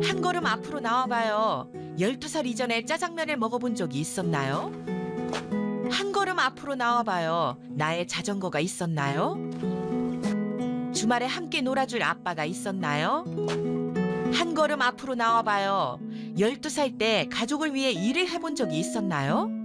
한 걸음 앞으로 나와봐요. 12살 이전에 짜장면을 먹어본 적이 있었나요? 한 걸음 앞으로 나와봐요. 나의 자전거가 있었나요? 주말에 함께 놀아줄 아빠가 있었나요? 한 걸음 앞으로 나와봐요. 12살 때 가족을 위해 일을 해본 적이 있었나요?